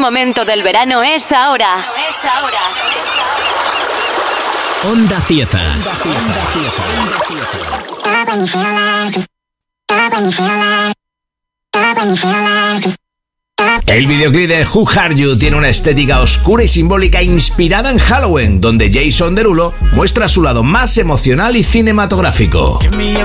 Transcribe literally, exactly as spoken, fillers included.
momento del verano es ahora. Onda Cieza. El videoclip de Who Are You tiene una estética oscura y simbólica inspirada en Halloween, donde Jason Derulo muestra su lado más emocional y cinematográfico.